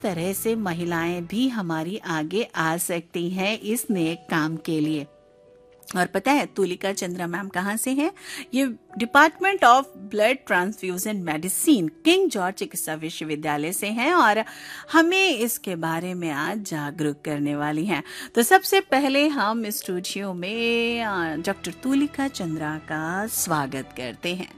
तरह से महिलाएं भी हमारी आगे आ सकती हैं इस नेक काम के लिए। और पता है तुलिका चंद्रा मैम कहाँ से हैं? ये department of blood transfusion medicine king George चिकित्सा विश्वविद्यालय से हैं और हमें इसके बारे में आज जागरूक करने वाली हैं। तो सबसे पहले हम स्टूडियो में डॉक्टर तुलिका चंद्रा का स्वागत करते हैं।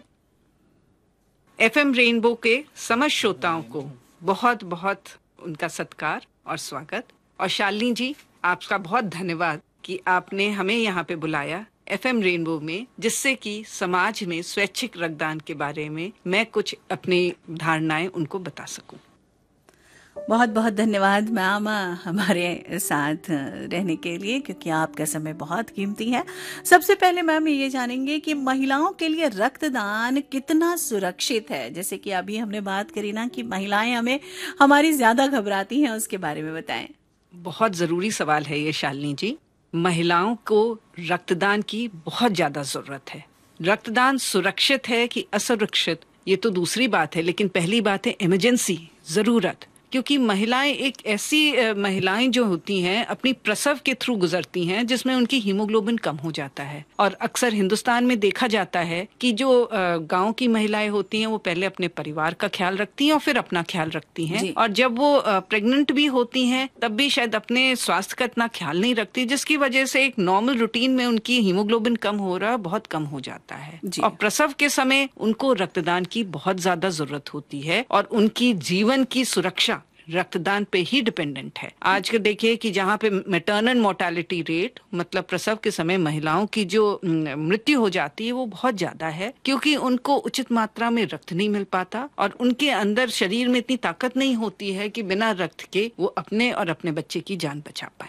एफएम रेनबो के समस्त श्रोताओं को बहुत बहुत उनका सत्कार और स्वागत। और शालिनी जी, आपका बहुत धन्यवाद कि आपने हमें यहाँ पे बुलाया एफएम रेनबो में, जिससे कि समाज में स्वैच्छिक रक्तदान के बारे में मैं कुछ अपनी धारणाएं उनको बता सकूं। बहुत बहुत धन्यवाद मैम हमारे साथ रहने के लिए, क्योंकि आपका समय बहुत कीमती है। सबसे पहले मैम ये जानेंगे कि महिलाओं के लिए रक्तदान कितना सुरक्षित है। जैसे कि अभी हमने बात करी ना कि महिलाएं हमारी ज्यादा घबराती हैं, उसके बारे में बताएं। बहुत जरूरी सवाल है ये शालिनी जी। महिलाओं को रक्तदान की बहुत ज्यादा जरूरत है। रक्तदान सुरक्षित है कि असुरक्षित, ये तो दूसरी बात है, लेकिन पहली बात है इमरजेंसी, जरूरत। क्योंकि महिलाएं एक ऐसी महिलाएं जो होती हैं अपनी प्रसव के थ्रू गुजरती हैं जिसमें उनकी हीमोग्लोबिन कम हो जाता है। और अक्सर हिंदुस्तान में देखा जाता है कि जो गांव की महिलाएं होती हैं वो पहले अपने परिवार का ख्याल रखती हैं और फिर अपना ख्याल रखती हैं, और जब वो प्रेग्नेंट भी होती हैं तब भी शायद अपने स्वास्थ्य का इतना ख्याल नहीं रखती, जिसकी वजह से एक नॉर्मल रूटीन में उनकी हीमोग्लोबिन कम हो रहा बहुत कम हो जाता है। और प्रसव के समय उनको रक्तदान की बहुत ज्यादा जरूरत होती है और उनकी जीवन की सुरक्षा रक्तदान पे ही डिपेंडेंट है। आज के देखिए कि जहाँ पे मैटरनल मोर्टेलिटी रेट, मतलब प्रसव के समय महिलाओं की जो मृत्यु हो जाती है वो बहुत ज्यादा है, क्योंकि उनको उचित मात्रा में रक्त नहीं मिल पाता और उनके अंदर शरीर में इतनी ताकत नहीं होती है कि बिना रक्त के वो अपने और अपने बच्चे की जान बचा पाए।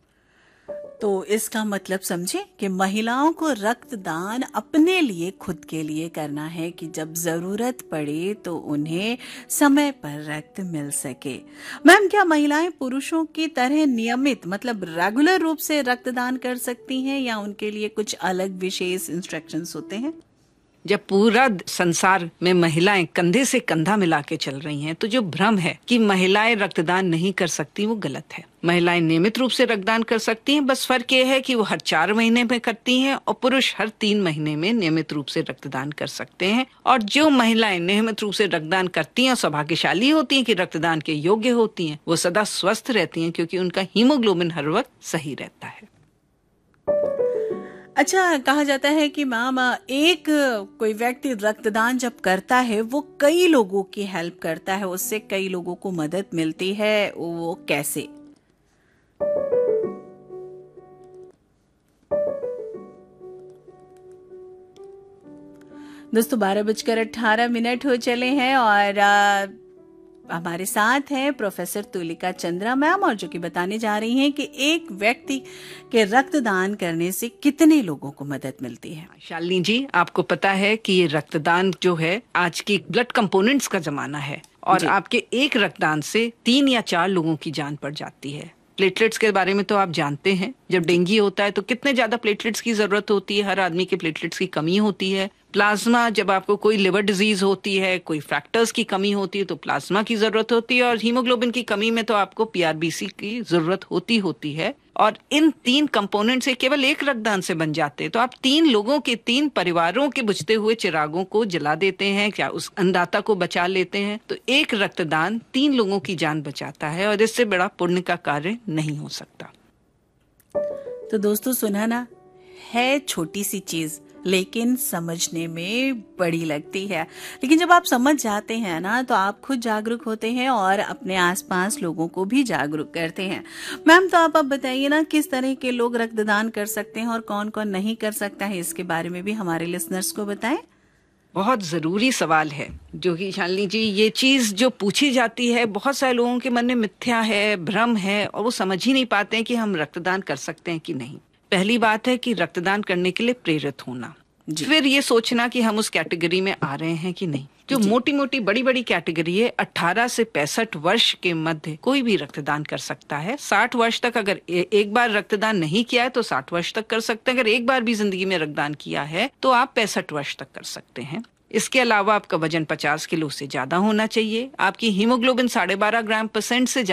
तो इसका मतलब समझे कि महिलाओं को रक्तदान अपने लिए, खुद के लिए करना है कि जब जरूरत पड़े तो उन्हें समय पर रक्त मिल सके। मैम, क्या महिलाएं पुरुषों की तरह नियमित, मतलब रेगुलर रूप से रक्तदान कर सकती हैं या उनके लिए कुछ अलग विशेष इंस्ट्रक्शंस होते हैं? जब पूरा संसार में महिलाएं कंधे से कंधा मिला के चल रही हैं, तो जो भ्रम है कि महिलाएं रक्तदान नहीं कर सकती वो गलत है। महिलाएं नियमित रूप से रक्तदान कर सकती हैं, बस फर्क ये है कि वो हर 4 महीने में करती हैं और पुरुष हर 3 महीने में नियमित रूप से रक्तदान कर सकते हैं। और जो महिलाएं नियमित रूप से रक्तदान करती हैं, सौभाग्यशाली होती हैं कि रक्तदान के योग्य होती हैं, वो सदा स्वस्थ रहती हैं, क्योंकि उनका हीमोग्लोबिन हर वक्त सही रहता है। अच्छा, कहा जाता है कि मैम एक कोई व्यक्ति रक्तदान जब करता है वो कई लोगों की हेल्प करता है, उससे कई लोगों को मदद मिलती है। वो कैसे? दोस्तों, 12:18 हो चले हैं और हमारे साथ हैं प्रोफेसर तुलिका चंद्रा मैम, और जो कि बताने जा रही हैं कि एक व्यक्ति के रक्तदान करने से कितने लोगों को मदद मिलती है। शालिनी जी, आपको पता है कि ये रक्तदान जो है आज की ब्लड कंपोनेंट्स का जमाना है और आपके एक रक्तदान से 3 या 4 लोगों की जान पड़ जाती है। प्लेटलेट्स के बारे में तो आप जानते हैं, जब डेंगू होता है तो कितने ज्यादा प्लेटलेट्स की जरूरत होती है, हर आदमी के प्लेटलेट्स की कमी होती है। प्लाज्मा, जब आपको कोई लिवर डिजीज होती है, कोई फैक्टर्स की कमी होती है तो प्लाज्मा की जरूरत होती है, और हीमोग्लोबिन की कमी में तो आपको पीआरबीसी की जरूरत होती है। और इन 3 कंपोनेंट से केवल एक रक्तदान से बन जाते हैं। तो आप 3 लोगों के, 3 परिवारों के बुझते हुए चिरागों को जला देते हैं, क्या उस अन्नदाता को बचा लेते हैं। तो एक रक्तदान 3 लोगों की जान बचाता है और इससे बड़ा पुण्य का कार्य नहीं हो सकता। तो दोस्तों, सुना ना, है छोटी सी चीज लेकिन समझने में बड़ी लगती है। लेकिन जब आप समझ जाते हैं ना तो आप खुद जागरूक होते हैं और अपने आसपास लोगों को भी जागरूक करते हैं। मैम, तो आप अब बताइए ना, किस तरह के लोग रक्तदान कर सकते हैं और कौन कौन नहीं कर सकता है, इसके बारे में भी हमारे लिसनर्स को बताएं। बहुत जरूरी सवाल है जो कि शालिनी जी, ये चीज जो पूछी जाती है, बहुत सारे लोगों के मन में मिथ्या है, भ्रम है, और वो समझ ही नहीं पाते हैं कि हम रक्तदान कर सकते हैं कि नहीं। पहली बात है कि रक्तदान करने के लिए प्रेरित होना, फिर ये सोचना कि हम उस कैटेगरी में आ रहे हैं कि नहीं। जो मोटी मोटी बड़ी बड़ी कैटेगरी है, 18 से 65 वर्ष के मध्य कोई भी रक्तदान कर सकता है। 60 वर्ष तक अगर एक बार रक्तदान नहीं किया है तो 60 वर्ष तक कर सकते हैं। अगर एक बार भी जिंदगी में रक्तदान किया है तो आप 65 वर्ष तक कर सकते हैं। इसके अलावा आपका वजन 50 किलो से ज्यादा होना चाहिए, आपकी हीमोग्लोबिन 12.5 ग्राम % से